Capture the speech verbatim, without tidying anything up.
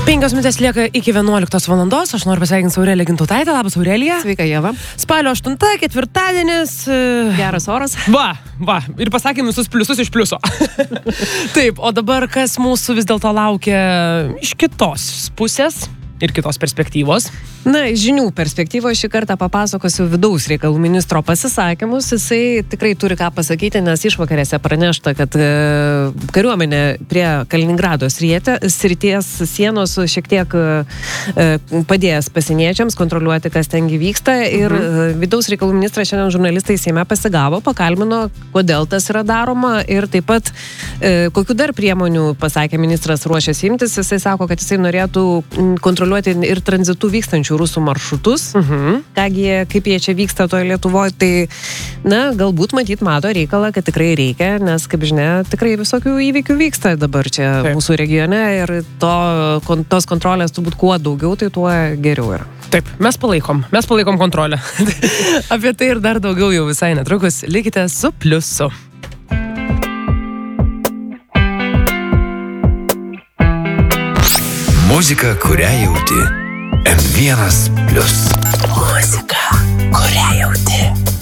Penkios minutės lieka iki vienuoliktos valandos. Aš noriu pasveikinti Aureliją Gintautaitę. Labas, Aurelija. Sveika, Ieva. Spalio aštunta, ketvirtadienis. Geras oras. Va, va. Ir pasakėm visus pliusus iš pliuso. Taip, o dabar kas mūsų vis dėlto laukia iš kitos pusės ir kitos perspektyvos? Na, žinių perspektyvoje šį kartą papasakosiu vidaus reikalų ministro pasisakymus. Jisai tikrai turi ką pasakyti, nes išvakarėse pranešta, kad e, kariuomenė prie Kaliningrado srietė, srities sienos šiek tiek e, padėjęs pasieniečiams kontroliuoti, kas tengi vyksta. Ir e, vidaus reikalų ministras šiandien žurnalistai Seime pasigavo, pakalbino, kodėl tas yra daroma ir taip pat e, kokių dar priemonių, pasakė ministras, ruošiasi imtis. Jisai sako, kad jisai norėtų kontroliuoti ir tranzitų vykstančių rusų maršrutus. Mhm. Kągi, kaip jie čia vyksta toje Lietuvoje, tai, na, galbūt matyt mato reikalą, kad tikrai reikia, nes, kaip žinia, tikrai visokių įvykių vyksta dabar čia Taip. Mūsų regione ir to, kon, tos kontrolės turbūt kuo daugiau, tai tuo geriau yra. Taip, mes palaikom, mes palaikom kontrolę. Apie tai ir dar daugiau jau visai netrukus. Likite su Pliusu. Muzika, kurią jauti. M vienas plius. Muzika, kurią jauti.